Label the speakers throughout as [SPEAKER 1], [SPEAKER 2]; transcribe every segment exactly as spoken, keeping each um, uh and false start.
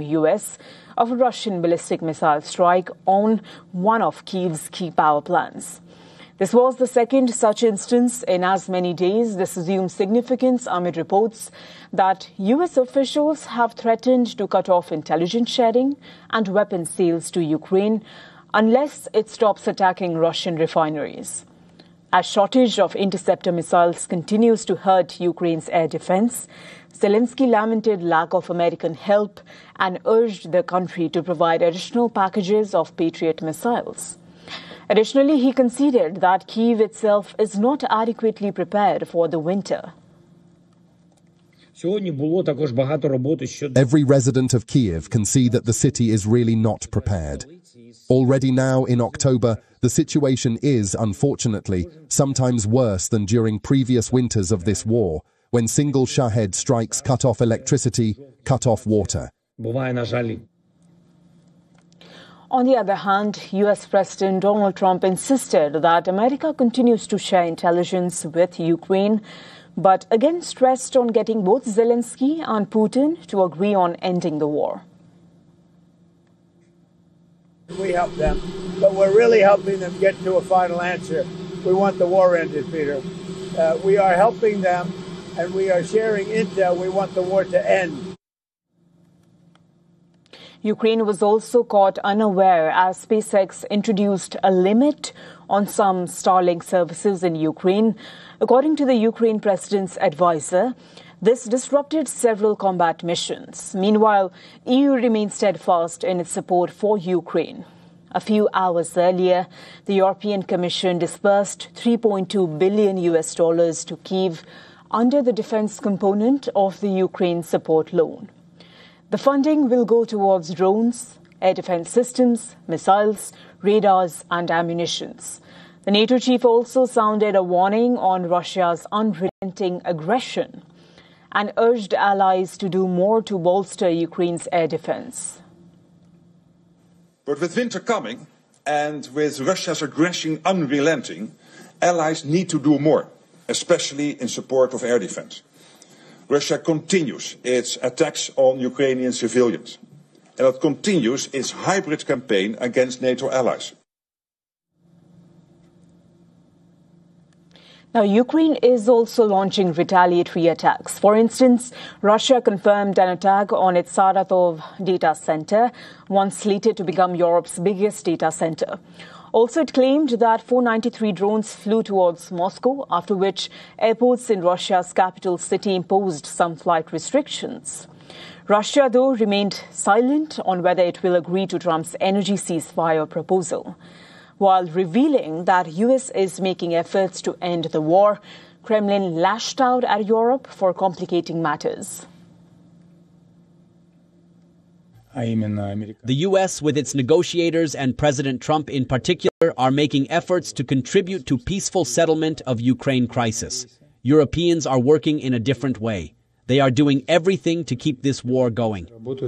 [SPEAKER 1] U S of a Russian ballistic missile strike on one of Kyiv's key power plants. This was the second such instance in as many days. This assumes significance amid reports that U S officials have threatened to cut off intelligence sharing and weapons sales to Ukraine unless it stops attacking Russian refineries. As shortage of interceptor missiles continues to hurt Ukraine's air defense, Zelensky lamented lack of American help and urged the country to provide additional packages of Patriot missiles. Additionally, he conceded that Kyiv itself is not adequately prepared for the winter.
[SPEAKER 2] Every resident of Kyiv can see that the city is really not prepared. Already now in October, the situation is, unfortunately, sometimes worse than during previous winters of this war, when single Shahed strikes cut off electricity, cut off water.
[SPEAKER 1] On the other hand, U S President Donald Trump insisted that America continues to share intelligence with Ukraine, but again stressed on getting both Zelensky and Putin to agree on ending the war.
[SPEAKER 3] We help them, but we're really helping them get to a final answer. We want the war ended, Peter. Uh, we are helping them, and we are sharing intel. We want the war to end.
[SPEAKER 1] Ukraine was also caught unaware as SpaceX introduced a limit on some Starlink services in Ukraine. According to the Ukraine president's advisor, this disrupted several combat missions. Meanwhile, E U remains steadfast in its support for Ukraine. A few hours earlier, the European Commission disbursed three point two billion U S dollars to Kyiv under the defense component of the Ukraine support loan. The funding will go towards drones, air defense systems, missiles, radars and ammunitions. The NATO chief also sounded a warning on Russia's unrelenting aggression and urged allies to do more to bolster Ukraine's air defense.
[SPEAKER 4] But with winter coming and with Russia's aggression unrelenting, allies need to do more, especially in support of air defense. Russia continues its attacks on Ukrainian civilians, and it continues its hybrid campaign against NATO allies.
[SPEAKER 1] Now, Ukraine is also launching retaliatory attacks. For instance, Russia confirmed an attack on its Saratov data center, once slated to become Europe's biggest data center. Also, it claimed that four hundred ninety-three drones flew towards Moscow, after which airports in Russia's capital city imposed some flight restrictions. Russia, though, remained silent on whether it will agree to Trump's energy ceasefire proposal. While revealing that U S is making efforts to end the war, Kremlin lashed out at Europe for complicating matters.
[SPEAKER 5] The U S, with its negotiators and President Trump in particular, are making efforts to contribute to peaceful settlement of Ukraine crisis. Europeans are working in a different way. They are doing everything to keep this war going.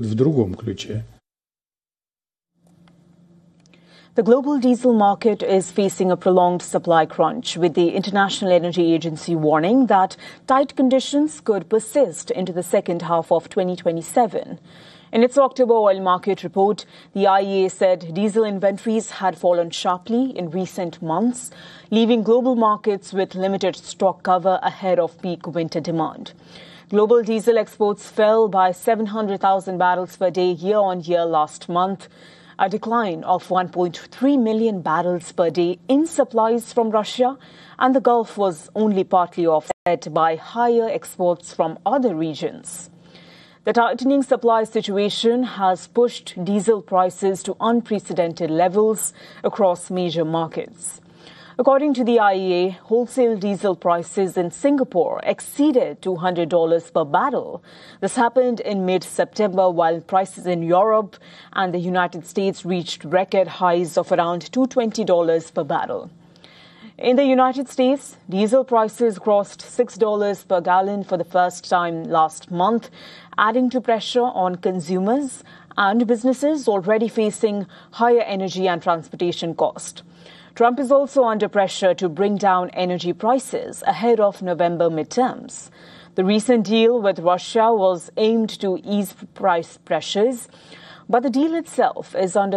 [SPEAKER 1] The global diesel market is facing a prolonged supply crunch, with the International Energy Agency warning that tight conditions could persist into the second half of twenty twenty-seven. In its October oil market report, the I E A said diesel inventories had fallen sharply in recent months, leaving global markets with limited stock cover ahead of peak winter demand. Global diesel exports fell by seven hundred thousand barrels per day year-on-year last month, a decline of one point three million barrels per day in supplies from Russia, and the Gulf was only partly offset by higher exports from other regions. The tightening supply situation has pushed diesel prices to unprecedented levels across major markets. According to the I E A, wholesale diesel prices in Singapore exceeded two hundred dollars per barrel. This happened in mid-September, while prices in Europe and the United States reached record highs of around two hundred twenty dollars per barrel. In the United States, diesel prices crossed six dollars per gallon for the first time last month, adding to pressure on consumers and businesses already facing higher energy and transportation costs. Trump is also under pressure to bring down energy prices ahead of November midterms. The recent deal with Russia was aimed to ease price pressures, but the deal itself is under